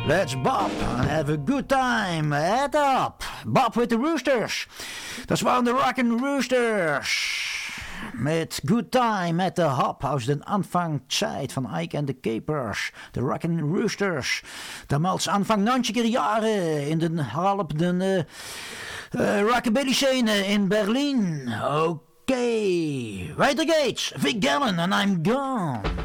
Let's bop and have a good time. Head up. Bop with the Roosters. Dat waren de Rockin' Roosters. Met Good Time met de Hop aus den Anfangszeit van Ike and the Capers. De Rockin' Roosters. Damals Anfang 90er Jahre in den halb den rockabilly scene in Berlin. Okay, weiter geht's. Vic Gallen and I'm Gone.